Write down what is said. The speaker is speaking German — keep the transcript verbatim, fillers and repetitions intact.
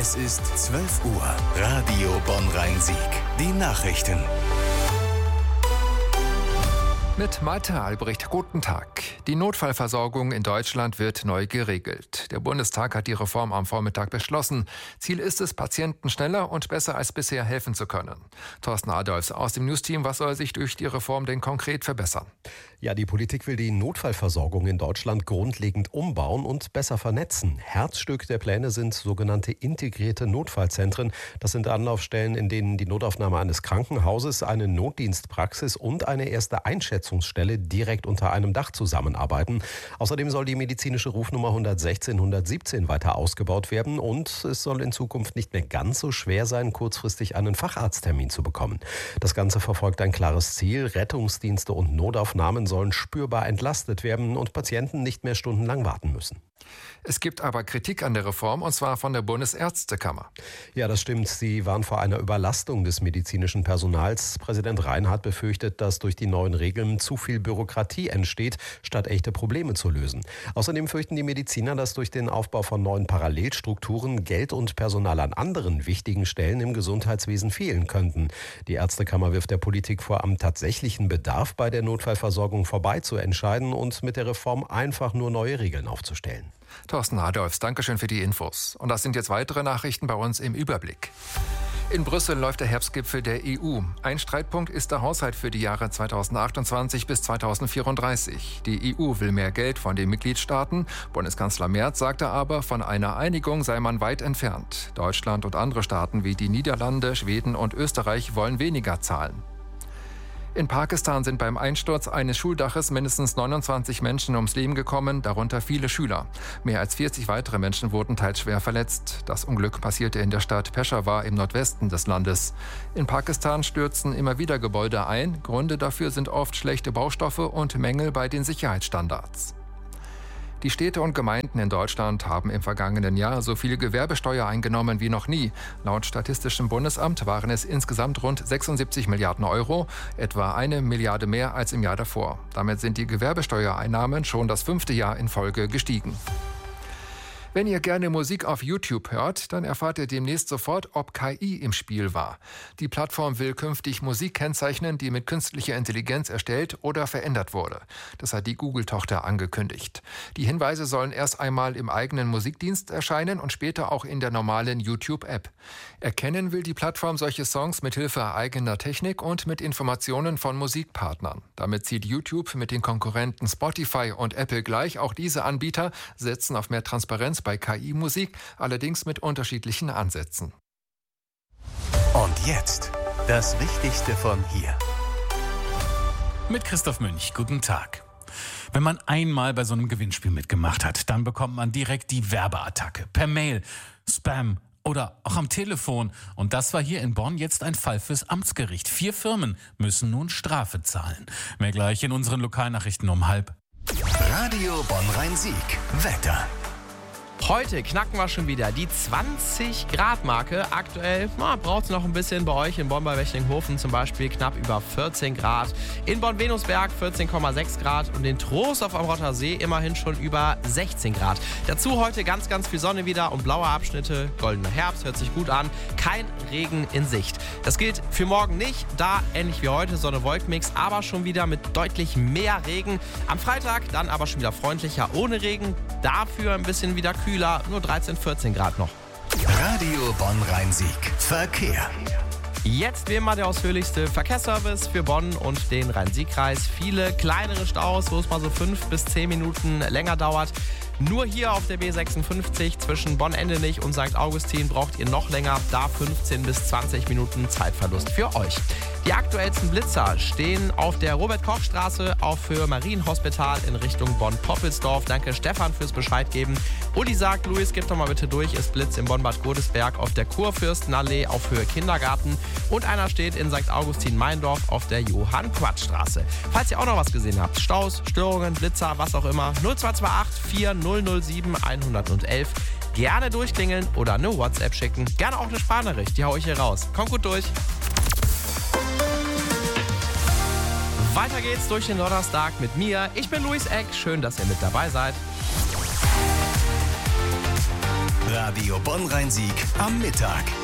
Es ist zwölf Uhr. Radio Bonn-Rhein-Sieg. Die Nachrichten. Mit Malte Albrecht, guten Tag. Die Notfallversorgung in Deutschland wird neu geregelt. Der Bundestag hat die Reform am Vormittag beschlossen. Ziel ist es, Patienten schneller und besser als bisher helfen zu können. Thorsten Adolfs aus dem News-Team, was soll sich durch die Reform denn konkret verbessern? Ja, die Politik will die Notfallversorgung in Deutschland grundlegend umbauen und besser vernetzen. Herzstück der Pläne sind sogenannte integrierte Notfallzentren. Das sind Anlaufstellen, in denen die Notaufnahme eines Krankenhauses, eine Notdienstpraxis und eine erste Einschätzungsstelle direkt unter einem Dach zusammenarbeiten. Außerdem soll die medizinische Rufnummer hundertsechzehn hundertsiebzehn weiter ausgebaut werden und es soll in Zukunft nicht mehr ganz so schwer sein, kurzfristig einen Facharzttermin zu bekommen. Das Ganze verfolgt ein klares Ziel. Rettungsdienste und Notaufnahmen sollen spürbar entlastet werden und Patienten nicht mehr stundenlang warten müssen. Es gibt aber Kritik an der Reform, und zwar von der Bundesärztekammer. Ja, das stimmt. Sie waren vor einer Überlastung des medizinischen Personals. Präsident Reinhardt befürchtet, dass durch die neuen Regeln zu viel Bürokratie entsteht, statt echte Probleme zu lösen. Außerdem fürchten die Mediziner, dass durch den Aufbau von neuen Parallelstrukturen Geld und Personal an anderen wichtigen Stellen im Gesundheitswesen fehlen könnten. Die Ärztekammer wirft der Politik vor, am tatsächlichen Bedarf bei der Notfallversorgung vorbei zu entscheiden und mit der Reform einfach nur neue Regeln aufzustellen. Thorsten Adolfs, Dankeschön für die Infos. Und das sind jetzt weitere Nachrichten bei uns im Überblick. In Brüssel läuft der Herbstgipfel der E U. Ein Streitpunkt ist der Haushalt für die Jahre zweitausendachtundzwanzig bis zweitausendvierunddreißig. Die E U will mehr Geld von den Mitgliedstaaten. Bundeskanzler Merz sagte aber, von einer Einigung sei man weit entfernt. Deutschland und andere Staaten wie die Niederlande, Schweden und Österreich wollen weniger zahlen. In Pakistan sind beim Einsturz eines Schuldaches mindestens neunundzwanzig Menschen ums Leben gekommen, darunter viele Schüler. Mehr als vierzig weitere Menschen wurden teils schwer verletzt. Das Unglück passierte in der Stadt Peshawar im Nordwesten des Landes. In Pakistan stürzen immer wieder Gebäude ein. Gründe dafür sind oft schlechte Baustoffe und Mängel bei den Sicherheitsstandards. Die Städte und Gemeinden in Deutschland haben im vergangenen Jahr so viel Gewerbesteuer eingenommen wie noch nie. Laut Statistischem Bundesamt waren es insgesamt rund sechsundsiebzig Milliarden Euro, etwa eine Milliarde mehr als im Jahr davor. Damit sind die Gewerbesteuereinnahmen schon das fünfte Jahr in Folge gestiegen. Wenn ihr gerne Musik auf YouTube hört, dann erfahrt ihr demnächst sofort, ob K I im Spiel war. Die Plattform will künftig Musik kennzeichnen, die mit künstlicher Intelligenz erstellt oder verändert wurde. Das hat die Google-Tochter angekündigt. Die Hinweise sollen erst einmal im eigenen Musikdienst erscheinen und später auch in der normalen YouTube-App. Erkennen will die Plattform solche Songs mit Hilfe eigener Technik und mit Informationen von Musikpartnern. Damit zieht YouTube mit den Konkurrenten Spotify und Apple gleich. Auch diese Anbieter setzen auf mehr Transparenz bei K I-Musik, allerdings mit unterschiedlichen Ansätzen. Und jetzt das Wichtigste von hier. Mit Christoph Münch, guten Tag. Wenn man einmal bei so einem Gewinnspiel mitgemacht hat, dann bekommt man direkt die Werbeattacke. Per Mail, Spam oder auch am Telefon. Und das war hier in Bonn jetzt ein Fall fürs Amtsgericht. Vier Firmen müssen nun Strafe zahlen. Mehr gleich in unseren Lokalnachrichten um halb. Radio Bonn-Rhein-Sieg. Wetter. Heute knacken wir schon wieder die zwanzig Grad Marke. Aktuell braucht es noch ein bisschen bei euch in Bonn bei Wechtlinghofen zum Beispiel knapp über vierzehn Grad. In Bonn-Venusberg vierzehn Komma sechs Grad und in Trostorf am Rotter See immerhin schon über sechzehn Grad. Dazu heute ganz, ganz viel Sonne wieder und blaue Abschnitte. Goldener Herbst hört sich gut an. Kein Regen in Sicht. Das gilt für morgen nicht. Da ähnlich wie heute Sonne-Wolken-Mix, aber schon wieder mit deutlich mehr Regen. Am Freitag dann aber schon wieder freundlicher ohne Regen. Dafür ein bisschen wieder kühl. Nur dreizehn, vierzehn Grad noch. Radio Bonn-Rhein-Sieg. Verkehr. Jetzt wie immer der ausführlichste Verkehrsservice für Bonn und den Rhein-Sieg-Kreis. Viele kleinere Staus, wo es mal so fünf bis zehn Minuten länger dauert. Nur hier auf der B sechsundfünfzig zwischen Bonn-Endenich und Sankt Augustin braucht ihr noch länger, da fünfzehn bis zwanzig Minuten Zeitverlust für euch. Die aktuellsten Blitzer stehen auf der Robert-Koch-Straße auf Höhe Marienhospital in Richtung Bonn-Poppelsdorf. Danke Stefan fürs Bescheid geben. Uli sagt, Luis, gib doch mal bitte durch, ist Blitz in Bonn-Bad Godesberg auf der Kurfürstenallee auf Höhe Kindergarten. Und einer steht in Sankt Augustin-Meindorf auf der Johann-Quatsch-Straße. Falls ihr auch noch was gesehen habt, Staus, Störungen, Blitzer, was auch immer, null zwei zwei acht vier null null sieben eins eins eins. Gerne durchklingeln oder eine WhatsApp schicken. Gerne auch eine Sprachnachricht, die hau ich hier raus. Kommt gut durch. Weiter geht's durch den Donnerstag mit mir. Ich bin Luis Eck. Schön, dass ihr mit dabei seid. Radio Bonn-Rhein-Sieg am Mittag.